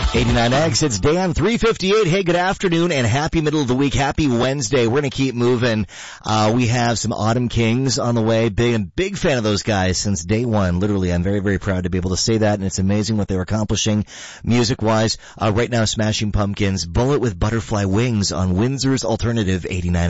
89X, it's Dan 358. Hey, good afternoon and happy middle of the week. Happy Wednesday. We're going to keep moving. We have some Autumn Kings on the way. Big fan of those guys since day one. Literally, I'm very, very proud to be able to say that, and it's amazing what they're accomplishing music-wise. Right now, Smashing Pumpkins, Bullet with Butterfly Wings on Windsor's Alternative 89.